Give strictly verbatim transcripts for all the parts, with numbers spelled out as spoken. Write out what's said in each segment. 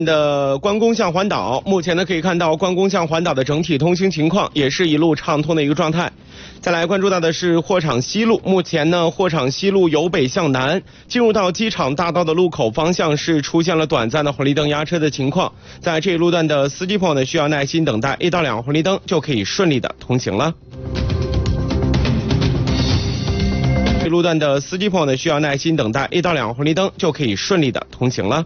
的关公向环岛，目前呢可以看到关公向环岛的整体通行情况也是一路畅通的一个状态。再来关注到的是货场西路，目前呢货场西路由北向南进入到机场大道的路口方向是出现了短暂的红绿灯压车的情况，在这一路段的司机朋友呢需要耐心等待一到两个红绿灯就可以顺利的通行了。这路段的司机朋友呢需要耐心等待一到两个红绿灯就可以顺利的通行了。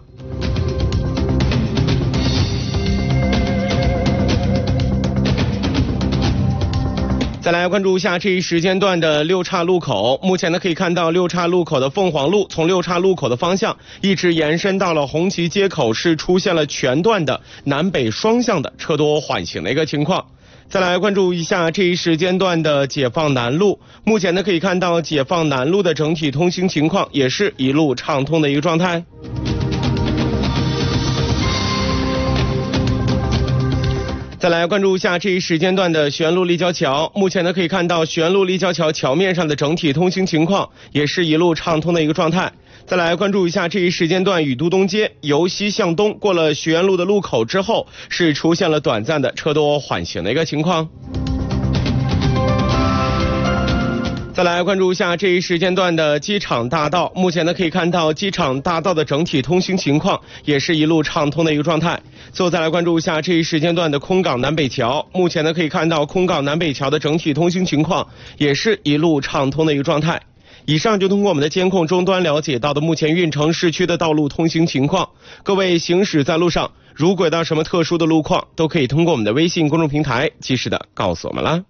再来关注一下这一时间段的六岔路口，目前呢可以看到六岔路口的凤凰路从六岔路口的方向一直延伸到了红旗街口，是出现了全段的南北双向的车多缓行的一个情况。再来关注一下这一时间段的解放南路，目前呢可以看到解放南路的整体通行情况也是一路畅通的一个状态。再来关注一下这一时间段的徐园路立交桥，目前呢可以看到徐园路立交桥桥面上的整体通行情况也是一路畅通的一个状态。再来关注一下这一时间段宇都东街由西向东过了徐园路的路口之后，是出现了短暂的车多缓行的一个情况。再来关注一下这一时间段的机场大道，目前呢可以看到机场大道的整体通行情况也是一路畅通的一个状态。最后再来关注一下这一时间段的空港南北桥，目前呢可以看到空港南北桥的整体通行情况也是一路畅通的一个状态。以上就通过我们的监控终端了解到的目前运城市区的道路通行情况。各位行驶在路上，如果遇到什么特殊的路况，都可以通过我们的微信公众平台及时的告诉我们啦。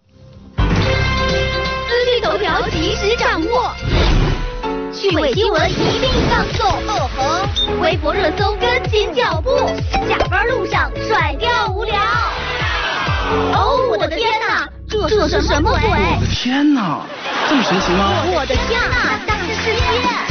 资讯头条及时掌握，趣味新闻一并放送。哦吼，微博热搜跟紧脚步，下班路上甩掉无聊。哦，我的天哪，这这是什么鬼？ 我的天哪，这么神奇吗？ 我的天哪，大世界！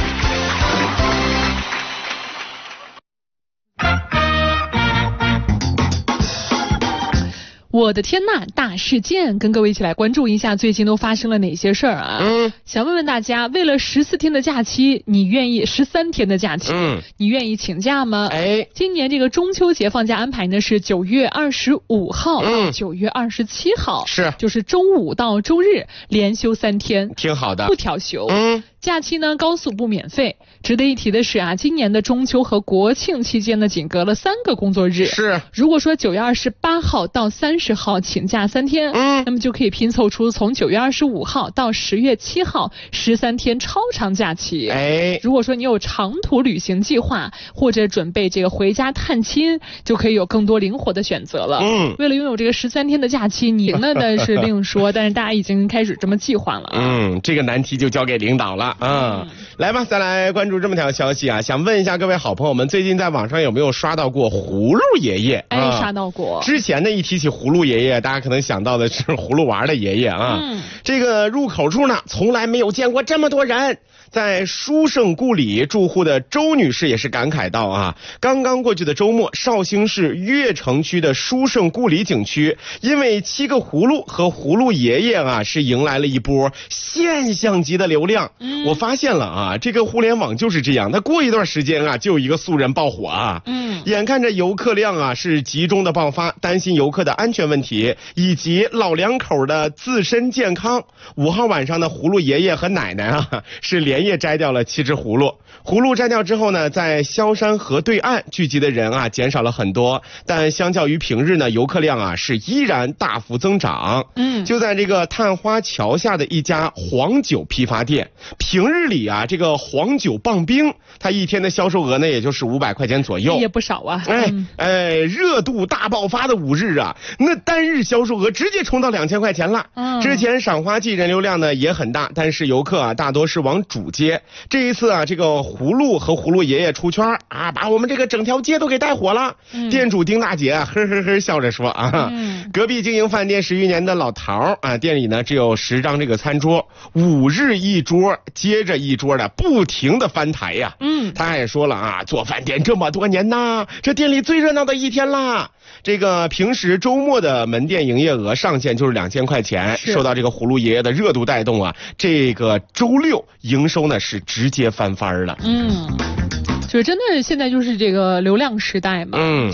我的天呐，大事件，跟各位一起来关注一下最近都发生了哪些事儿啊？嗯，想问问大家，为了十四天的假期，你愿意十三天的假期？嗯，你愿意请假吗？哎，今年这个中秋节放假安排呢是九月二十五号到九月二十七号，是就是周五到周日连休三天， 挺好的， 不调休。嗯。假期呢，高速不免费。值得一提的是啊，今年的中秋和国庆期间呢，仅隔了三个工作日。是，如果说九月二十八号到三十号请假三天，嗯，那么就可以拼凑出从九月二十五号到十月七号十三天超长假期。哎，如果说你有长途旅行计划或者准备这个回家探亲，就可以有更多灵活的选择了。嗯，为了拥有这个十三天的假期，你呢呢是另说，但是大家已经开始这么计划了。 嗯，这个难题就交给领导了。嗯，来吧，再来关注这么条消息啊，想问一下各位好朋友们，最近在网上有没有刷到过葫芦爷爷？ 哎，刷到过。 之前呢，一提起葫芦爷爷，大家可能想到的是葫芦娃的爷爷啊。嗯，这个入口处呢，从来没有见过这么多人。在书圣故里住户的周女士也是感慨到啊，刚刚过去的周末，绍兴市越城区的书圣故里景区，因为七个葫芦和葫芦爷爷啊，是迎来了一波现象级的流量。嗯，我发现了啊，这个互联网就是这样，它过一段时间啊，就有一个素人爆火啊。嗯，眼看着游客量啊是集中的爆发，担心游客的安全问题以及老两口的自身健康，五号晚上的葫芦爷爷和奶奶啊是连夜摘掉了七只葫芦。葫芦摘掉之后呢，在萧山河对岸聚集的人啊减少了很多，但相较于平日呢，游客量啊是依然大幅增长。嗯，就在这个探花桥下的一家黄酒批发店，平日里啊这个黄酒棒冰，它一天的销售额呢也就是五百块钱左右， 也不少啊。 哎哎，热度大爆发的五日啊，那单日销售额直接冲到两千块钱了。嗯，之前赏花季人流量呢也很大，但是游客啊大多是往主街。这一次啊，这个葫芦和葫芦爷爷出圈啊，把我们这个整条街都给带火了。嗯，店主丁大姐啊，呵呵呵笑着说啊，嗯，隔壁经营饭店十余年的老陶啊，店里呢只有十张这个餐桌，五日一桌接着一桌的不停的翻台呀。嗯，他还说了啊，做饭店这么多年呐，这店里最热闹的一天啦。这个平时周末的门店营业额上限就是两千块钱，受到这个葫芦爷爷的热度带动啊，这个周六营收呢是直接翻番了。嗯。 就真的现在就是这个流量时代嘛。 嗯。